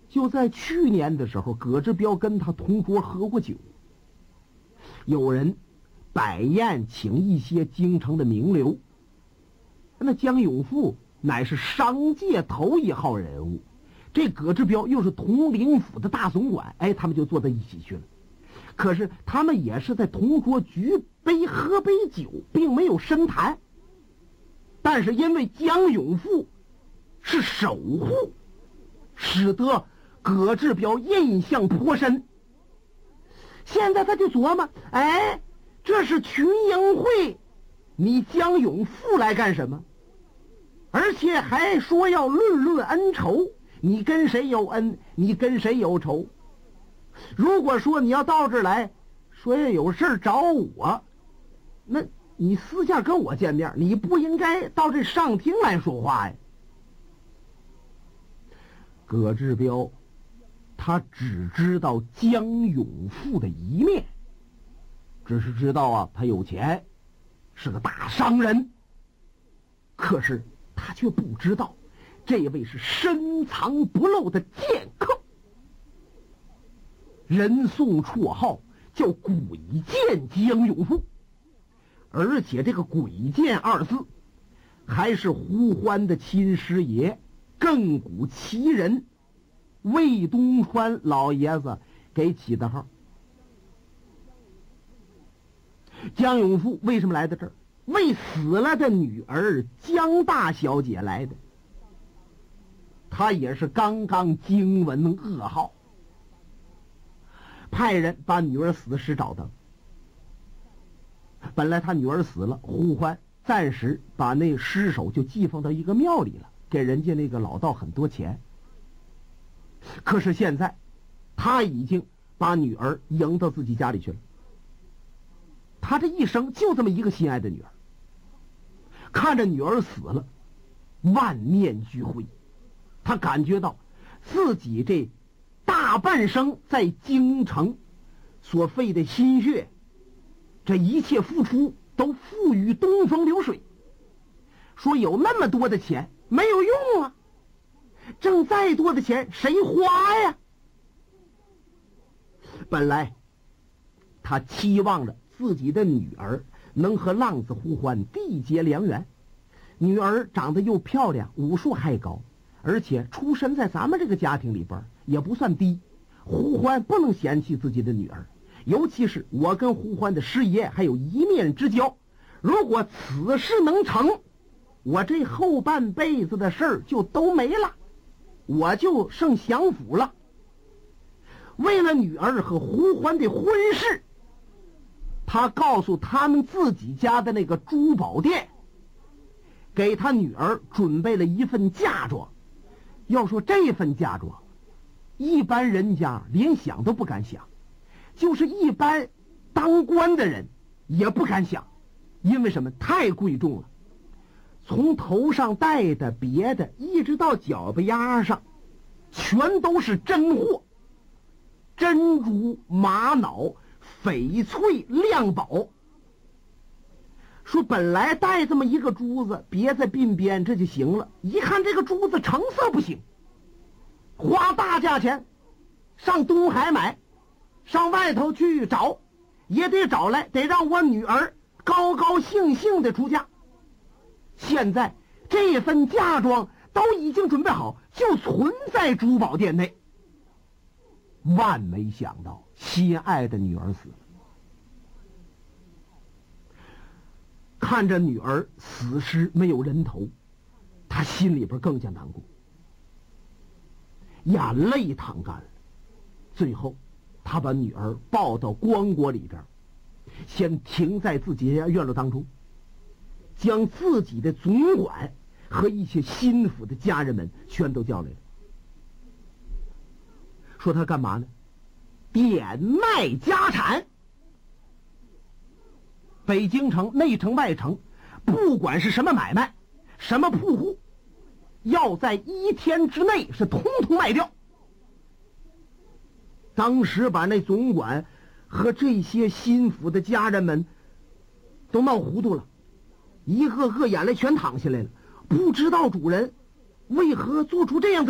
就在去年的时候，葛志彪跟他同桌喝过酒，有人摆宴请一些京城的名流，那江永富乃是商界头一号人物，这葛志彪又是统领府的大总管，他们就坐在一起去了。可是他们也是在同桌举杯喝杯酒，并没有深谈。但是因为江永富是守护，使得葛志彪印象颇深。现在他就琢磨，这是群英会，你江永富来干什么？而且还说要论论恩仇，你跟谁有恩，你跟谁有仇。如果说你要到这儿来，说要有事找我，那你私下跟我见面，你不应该到这上厅来说话呀。葛志彪他只知道江永富的一面，只是知道他有钱，是个大商人，可是他却不知道这位是深藏不露的剑客，人送绰号叫鬼剑江永富，而且这个鬼剑二字还是胡欢的亲师爷亘古奇人魏东川老爷子给起的号。江永富为什么来到这儿？为死了的女儿江大小姐来的。他也是刚刚惊闻噩耗，派人把女儿死尸找到。本来他女儿死了，胡欢暂时把那尸首就寄放到一个庙里了，给人家那个老道很多钱。可是现在他已经把女儿迎到自己家里去了。他这一生就这么一个心爱的女儿，看着女儿死了，万念俱灰。他感觉到自己这大半生在京城所费的心血，这一切付出都付于东风流水。说有那么多的钱没有用啊，挣再多的钱谁花呀？本来他期望着自己的女儿能和浪子胡欢缔结良缘，女儿长得又漂亮，武术还高，而且出身在咱们这个家庭里边也不算低，胡欢不能嫌弃自己的女儿。尤其是我跟胡欢的师爷还有一面之交，如果此事能成，我这后半辈子的事儿就都没了，我就剩享福了。为了女儿和胡欢的婚事，他告诉他们自己家的那个珠宝店，给他女儿准备了一份嫁妆。要说这份嫁妆，一般人家连想都不敢想，就是一般当官的人也不敢想。因为什么？太贵重了，从头上戴的别的一直到脚背丫上全都是真货，珍珠玛瑙翡翠亮宝。说本来戴这么一个珠子别在鬓边这就行了，一看这个珠子成色不行，花大价钱上东海买，上外头去找也得找来，得让我女儿高高兴兴的出嫁。现在这份嫁妆都已经准备好，就存在珠宝店内。万没想到心爱的女儿死了，看着女儿死尸没有人头，他心里边更加难过，眼泪淌干了。最后他把女儿抱到棺椁里边，先停在自己家院落当中，将自己的总管和一些心腹的家人们全都叫来了。说他干嘛呢？典卖家产。北京城内城外城，不管是什么买卖，什么铺户，要在1天之内是统统卖掉。当时把那总管和这些心腹的家人们都闹糊涂了，一个个眼泪全淌下来了，不知道主人为何做出这样的